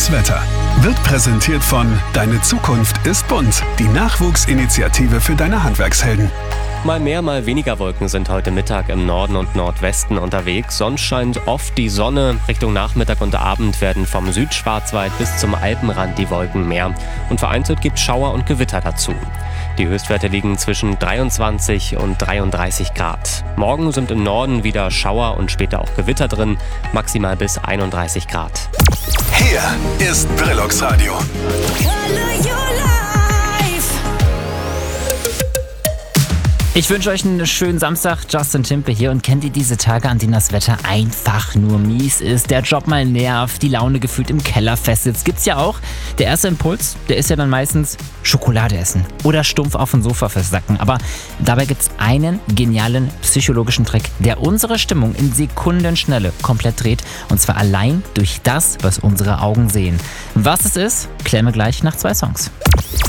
Das Wetter wird präsentiert von Deine Zukunft ist bunt, die Nachwuchsinitiative für deine Handwerkshelden. Mal mehr, mal weniger Wolken sind heute Mittag im Norden und Nordwesten unterwegs. Sonst scheint oft die Sonne. Richtung Nachmittag und Abend werden vom Südschwarzwald bis zum Alpenrand die Wolken mehr. Und vereinzelt gibt Schauer und Gewitter dazu. Die Höchstwerte liegen zwischen 23 und 33 Grad. Morgen sind im Norden wieder Schauer und später auch Gewitter drin, maximal bis 31 Grad. Hier ist Brillux Radio. Ich wünsche euch einen schönen Samstag. Justin Timpe hier. Und kennt ihr diese Tage, an denen das Wetter einfach nur mies ist? Der Job mal nervt, die Laune gefühlt im Keller festsitzt. Gibt's ja auch. Der erste Impuls, der ist ja dann meistens Schokolade essen oder stumpf auf dem Sofa festsacken. Aber dabei gibt's einen genialen psychologischen Trick, der unsere Stimmung in Sekundenschnelle komplett dreht. Und zwar allein durch das, was unsere Augen sehen. Was es ist, klären wir gleich nach 2 Songs.